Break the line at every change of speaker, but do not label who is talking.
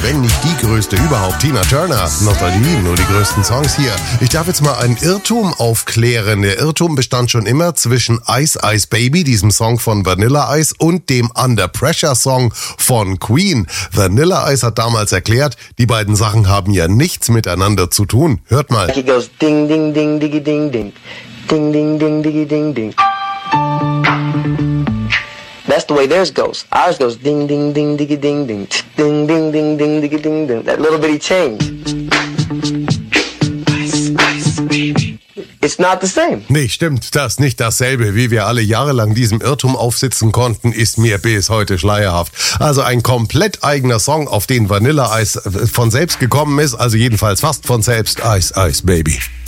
Wenn nicht die größte überhaupt, Tina Turner. Nostalgie, nur die größten Songs hier. Ich darf jetzt mal einen Irrtum aufklären. Der Irrtum bestand schon immer zwischen Ice Ice Baby, diesem Song von Vanilla Ice, und dem Under Pressure Song von Queen. Vanilla Ice hat damals erklärt, die beiden Sachen haben ja nichts miteinander zu tun. Hört mal.
He goes ding ding ding diggy ding ding. Ding ding ding diggy ding ding. That's the way theirs goes. Ours goes ding ding ding diggy ding ding. Ding ding ding ding diggy ding ding. That little bitty change. Ice, ice, baby. It's not the same.
Nee, stimmt, das nicht dasselbe. Wie wir alle jahrelang diesem Irrtum aufsitzen konnten, ist mir bis heute schleierhaft. Also ein komplett eigener Song, auf den Vanilla Ice von selbst gekommen ist, also jedenfalls fast von selbst. Ice Ice Baby.